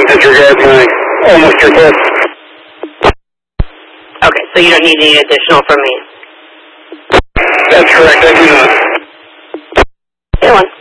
disregard my almost request. Okay, so you don't need any additional from me? That's correct, I do not. Good one.